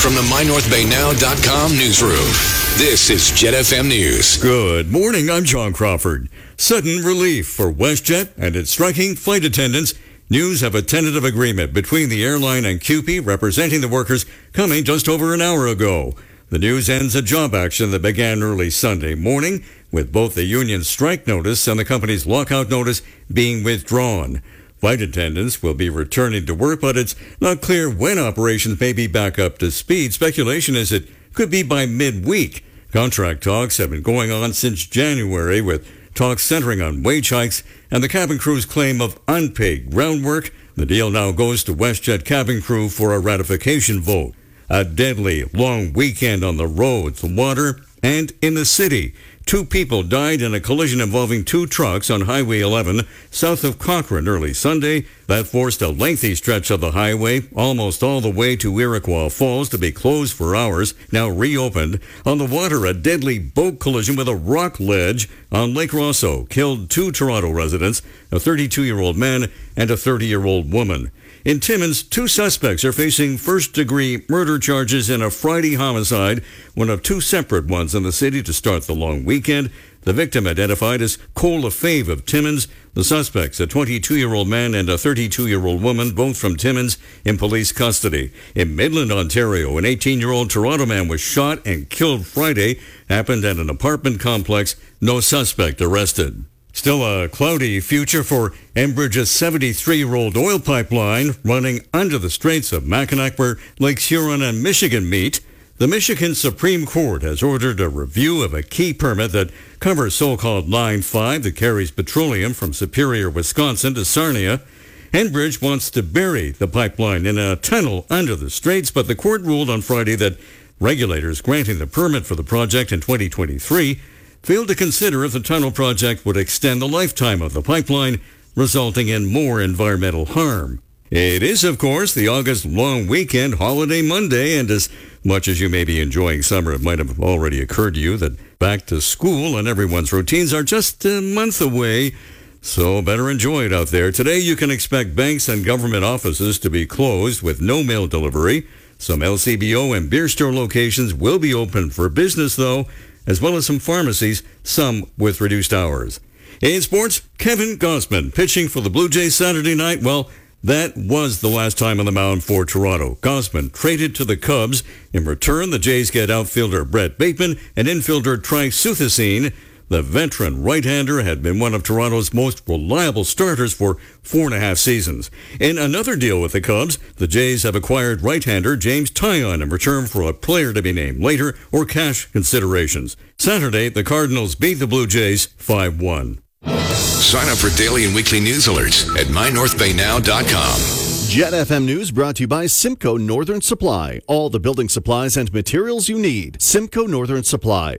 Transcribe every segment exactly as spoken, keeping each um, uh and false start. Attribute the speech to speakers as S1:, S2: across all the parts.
S1: from the my north bay now dot com newsroom, this is Jet F M News.
S2: Good morning, I'm John Crawford. Sudden relief for WestJet and its striking flight attendants. News of a tentative agreement between the airline and C U P E representing the workers coming just over an hour ago. The news ends a job action that began early Sunday morning, with both the union's strike notice and the company's lockout notice being withdrawn. Flight attendants will be returning to work, but it's not clear when operations may be back up to speed. Speculation is it could be by midweek. Contract talks have been going on since January, with talks centering on wage hikes and the cabin crew's claim of unpaid groundwork. The deal now goes to WestJet cabin crew for a ratification vote. A deadly long weekend on the roads, the water, and in the city. Two people died in a collision involving two trucks on Highway eleven south of Cochrane early Sunday. That forced a lengthy stretch of the highway, almost all the way to Iroquois Falls, to be closed for hours, now reopened. On the water, a deadly boat collision with a rock ledge on Lake Rosso killed two Toronto residents, a thirty-two-year-old man and a thirty-year-old woman. In Timmins, two suspects are facing first-degree murder charges in a Friday homicide, one of two separate ones in the city to start the long weekend. The victim identified as Cole Lefebvre of Timmins. The suspects, a twenty-two-year-old man and a thirty-two-year-old woman, both from Timmins, in police custody. In Midland, Ontario, an eighteen-year-old Toronto man was shot and killed Friday. Happened at an apartment complex. No suspect arrested. Still a cloudy future for Enbridge's seventy-three-year-old oil pipeline running under the Straits of Mackinac, where Lakes Huron and Michigan meet. The Michigan Supreme Court has ordered a review of a key permit that covers so-called Line five that carries petroleum from Superior, Wisconsin to Sarnia. Enbridge wants to bury the pipeline in a tunnel under the Straits, but the court ruled on Friday that regulators granting the permit for the project in twenty twenty-three failed to consider if the tunnel project would extend the lifetime of the pipeline, resulting in more environmental harm. It is, of course, the August long weekend, holiday Monday, and as much as you may be enjoying summer, it might have already occurred to you that back to school and everyone's routines are just a month away, so better enjoy it out there. Today you can expect banks and government offices to be closed with no mail delivery. Some L C B O and beer store locations will be open for business, though, as well as some pharmacies, some with reduced hours. In sports, Kevin Gausman pitching for the Blue Jays Saturday night. Well, that was the last time on the mound for Toronto. Gausman traded to the Cubs. In return, the Jays get outfielder Brett Bateman and infielder Trey Suthasine. The veteran right-hander had been one of Toronto's most reliable starters for four and a half seasons. In another deal with the Cubs, the Jays have acquired right-hander James Taillon in return for a player to be named later or cash considerations. Saturday, the Cardinals beat the Blue Jays five one.
S1: Sign up for daily and weekly news alerts at my north bay now dot com.
S3: Jet F M News brought to you by Simcoe Northern Supply. All the building supplies and materials you need. Simcoe Northern Supply.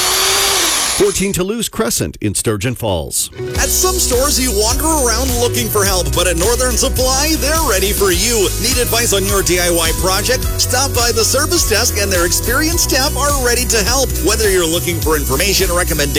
S3: fourteen Toulouse Crescent in Sturgeon Falls.
S4: At some stores, you wander around looking for help, but at Northern Supply, they're ready for you. Need advice on your D I Y project? Stop by the service desk and their experienced staff are ready to help. Whether you're looking for information, recommendations,